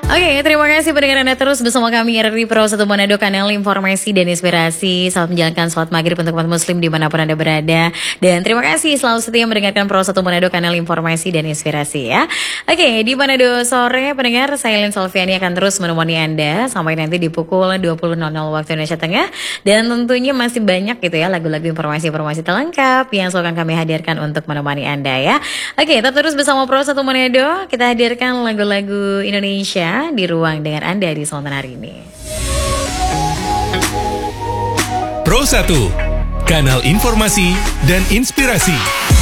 Oke, terima kasih pendengar Anda terus bersama kami RRI Pro 1 Manado, kanal informasi dan inspirasi. Selamat menjalankan sholat maghrib untuk umat muslim dimanapun Anda berada. Dan terima kasih selalu setia mendengarkan Pro 1 Manado, kanal informasi dan inspirasi ya. Oke, di Manado sore pendengar, saya Lin Solviani akan terus menemani Anda sampai nanti di pukul 20.00 waktu Indonesia Tengah. Dan tentunya masih banyak gitu ya lagu-lagu informasi-informasi terlengkap yang selalu akan kami hadirkan untuk menemani Anda ya. Oke, tetap terus bersama Pro 1 Manado, kita hadirkan lagu-lagu Indonesia di ruang dengan Anda di Selatan hari ini. Pro 1, kanal informasi dan inspirasi.